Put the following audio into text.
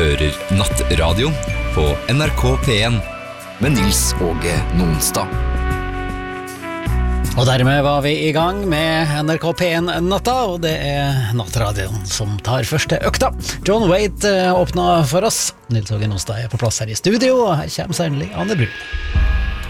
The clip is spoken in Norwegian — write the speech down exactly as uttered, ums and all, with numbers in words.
hører Nattradio på N R K P en med Nils Åge Nonstad. Og dermed var vi i gang med N R K P en natta, og det er Nattradioen som tar første økta. John Waite åpnet for oss. Nils Åge Nonstad er på plass her i studio, og her kommer særlig Anne Brun.